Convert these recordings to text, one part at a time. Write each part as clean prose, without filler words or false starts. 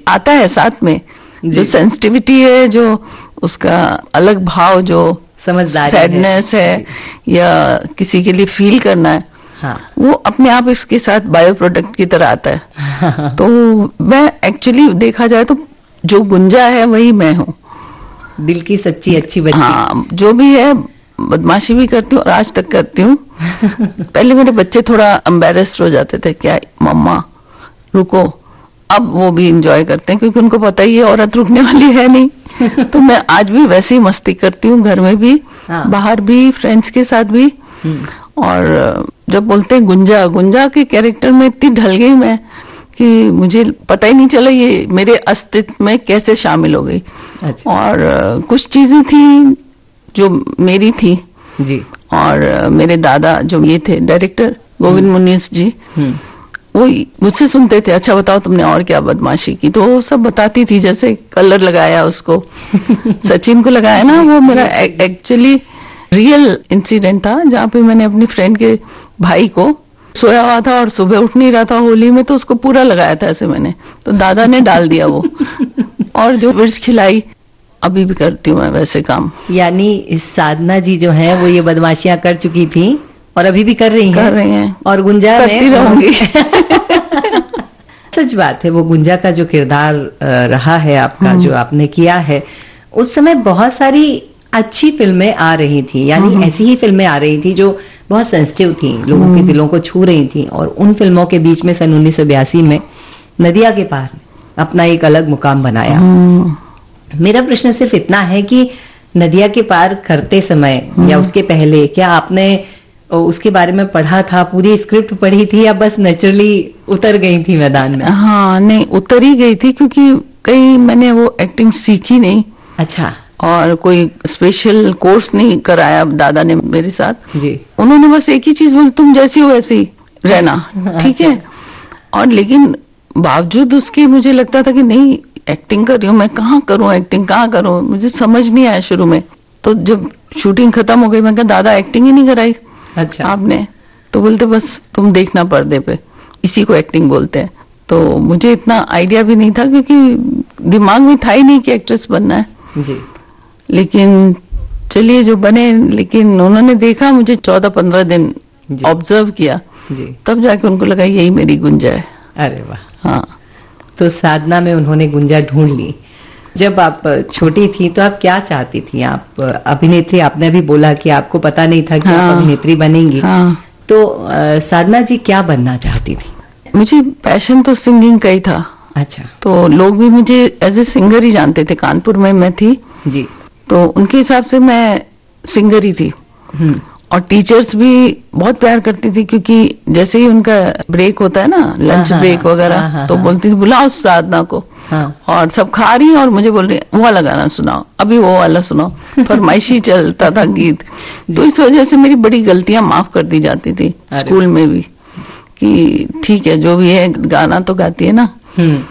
आता है साथ में, जो सेंसिटिविटी है, जो उसका अलग भाव, जो समझदारी, सैडनेस है या किसी के लिए फील करना है, वो अपने आप इसके साथ बायो प्रोडक्ट की तरह आता है। तो मैं एक्चुअली देखा जाए तो जो गुंजा है वही मैं हूँ, दिल की सच्ची अच्छी बच्ची। हाँ, जो भी है, बदमाशी भी करती हूँ और आज तक करती हूँ। पहले मेरे बच्चे थोड़ा एम्बेरेस्ड हो जाते थे, क्या मम्मा रुको, अब वो भी इंजॉय करते हैं क्योंकि उनको पता ही है औरत रुकने वाली है नहीं। तो मैं आज भी वैसे ही मस्ती करती हूँ, घर में भी, बाहर भी, फ्रेंड्स के साथ भी। और जब बोलते हैं गुंजा, गुंजा के कैरेक्टर में इतनी ढल गई मैं कि मुझे पता ही नहीं चला ये मेरे अस्तित्व में कैसे शामिल हो गई। अच्छा। और कुछ चीजें थी जो मेरी थी जी, और मेरे दादा जो ये थे डायरेक्टर गोविंद मुनीस जी, वो मुझसे सुनते थे, अच्छा बताओ तुमने और क्या बदमाशी की, तो वो सब बताती थी। जैसे कलर लगाया उसको सचिन को लगाया ना, वो मेरा एक्चुअली रियल इंसिडेंट था, जहाँ पे मैंने अपनी फ्रेंड के भाई को, सोया हुआ था और सुबह उठ नहीं रहा था होली में, तो उसको पूरा लगाया था ऐसे मैंने, तो दादा ने डाल दिया वो। और जो मिर्च खिलाई, अभी भी करती हूँ मैं वैसे काम। यानी साधना जी जो है वो ये बदमाशियां कर चुकी थी और अभी भी कर रही हैं और गुंजा करती रहूंगी। सच बात है, वो गुंजा का जो किरदार रहा है आपका, जो आपने किया है, उस समय बहुत सारी अच्छी फिल्में आ रही थी, यानी ऐसी ही फिल्में आ रही थी जो बहुत सेंसिटिव थी, लोगों के दिलों को छू रही थी। और उन फिल्मों के बीच में सन 1982 में नदिया के पार अपना एक अलग मुकाम बनाया। मेरा प्रश्न सिर्फ इतना है कि नदिया के पार करते समय या उसके पहले क्या आपने उसके बारे में पढ़ा था, पूरी स्क्रिप्ट पढ़ी थी, या बस नेचुरली उतर गई थी मैदान में? हाँ, नहीं, उतर ही गई थी, क्योंकि कहीं मैंने वो एक्टिंग सीखी नहीं। अच्छा। और कोई स्पेशल कोर्स नहीं कराया दादा ने मेरे साथ जी। उन्होंने बस एक ही चीज बोली, तुम जैसी हो वैसी रहना, ठीक है। और लेकिन बावजूद उसके मुझे लगता था कि नहीं, एक्टिंग कर रही हूँ मैं, कहाँ करूँ एक्टिंग, कहाँ करूँ, मुझे समझ नहीं आया शुरू में। तो जब शूटिंग खत्म हो गई, मैं कहा दादा एक्टिंग ही नहीं कराई। अच्छा। आपने तो बोलते बस तुम देखना पर्दे पे, इसी को एक्टिंग बोलते हैं। तो मुझे इतना आइडिया भी नहीं था, क्योंकि दिमाग में था ही नहीं कि एक्ट्रेस बनना है जी। लेकिन चलिए जो बने, लेकिन उन्होंने देखा मुझे 14-15 दिन ऑब्जर्व किया जी। तब जाके उनको लगा यही मेरी गुंजा है। अरे वाह। हाँ, तो साधना में उन्होंने गुंजा ढूंढ ली। जब आप छोटी थी तो आप क्या चाहती थी? आप अभिनेत्री, आपने अभी बोला कि आपको पता नहीं था कि आप अभिनेत्री बनेंगी। हाँ। तो साधना जी क्या बनना चाहती थी? मुझे पैशन तो सिंगिंग का ही था। अच्छा। तो लोग भी मुझे एज ए सिंगर ही जानते थे, कानपुर में मैं थी जी, तो उनके हिसाब से मैं सिंगर ही थी। और टीचर्स भी बहुत प्यार करती थी, क्योंकि जैसे ही उनका ब्रेक होता है ना, लंच ब्रेक वगैरह, तो बोलती थी बुलाओ साधना को। और सब खा रही हैं और मुझे बोल रही वो वाला गाना सुनाओ, अभी वो वाला सुनाओ, फरमाइशी चलता था गीत। तो इस वजह से मेरी बड़ी गलतियां माफ कर दी जाती थी स्कूल में भी, कि ठीक है जो भी है गाना तो गाती है ना।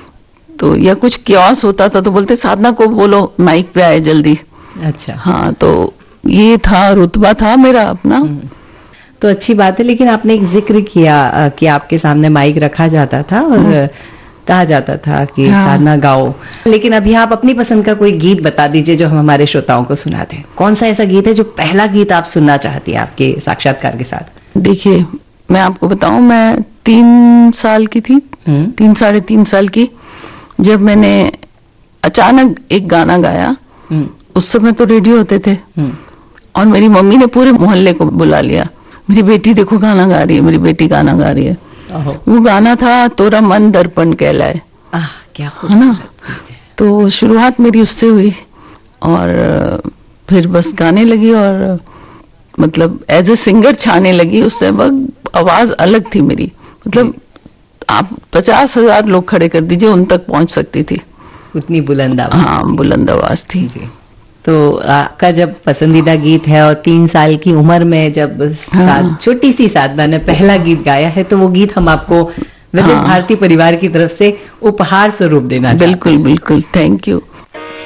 तो या कुछ क्योस होता था तो बोलते साधना को बोलो माइक पे आए जल्दी। अच्छा। हाँ, तो ये था, रुतबा था मेरा अपना। तो अच्छी बात है। लेकिन आपने एक जिक्र किया कि आपके सामने माइक रखा जाता था और कहा जाता था कि साधना गाओ, लेकिन अभी आप अपनी पसंद का कोई गीत बता दीजिए जो हम हमारे श्रोताओं को सुना दें। कौन सा ऐसा गीत है जो पहला गीत आप सुनना चाहती है आपके साक्षात्कार के साथ? देखिए, मैं आपको बताऊं, मैं 3 साल की थी, 3-3.5 साल की, जब मैंने अचानक एक गाना गाया। उस समय तो रेडियो होते थे, और मेरी मम्मी ने पूरे मोहल्ले को बुला लिया, मेरी बेटी देखो गाना गा रही है, मेरी बेटी गाना गा रही है। वो गाना था तोरा मन दर्पण कहलाए। क्या है ना। तो शुरुआत मेरी उससे हुई, और फिर बस गाने लगी, और मतलब एज ए सिंगर छाने लगी। उससे वक्त आवाज अलग थी मेरी, मतलब आप 50,000 लोग खड़े कर दीजिए, उन तक पहुंच सकती थी, उतनी बुलंद आवाज। हाँ, बुलंद आवाज थी जी। तो आपका जब पसंदीदा गीत है, और 3 साल की उम्र में जब छोटी सी साधना ने पहला गीत गाया है, तो वो गीत हम आपको विविध भारती परिवार की तरफ से उपहार स्वरूप देना चाहते हैं। बिल्कुल बिल्कुल, थैंक यू।